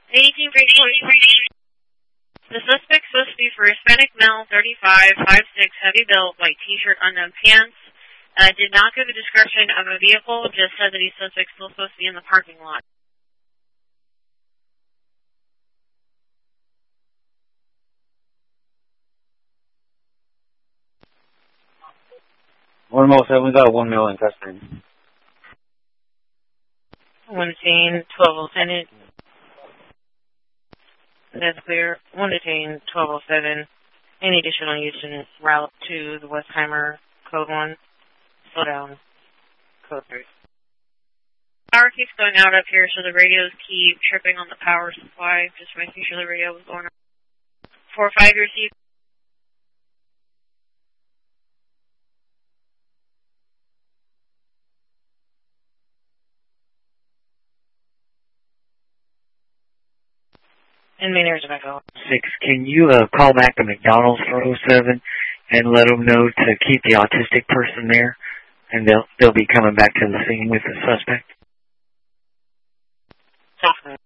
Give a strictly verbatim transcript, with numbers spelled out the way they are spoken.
eighteen fifty. The suspect supposed to be for Hispanic male, thirty-five, five six, heavy built, white t-shirt, unknown pants. Uh, did not give a description of a vehicle, just said that he's suspect still supposed to be in the parking lot. One mil seven, we got one mil in custody. One detained, twelve lieutenant. That's clear. One detained, twelve oh seven. Any additional use in route to the Westheimer, code one. Slow down, code three. Power keeps going out up here, so the radios keep tripping on the power supply, just making sure the radio was going up. four five, you received. And main areas back out. Six, can you uh, call back to McDonald's for oh seven and let them know to keep the autistic person there, and they'll they'll be coming back to the scene with the suspect? Software.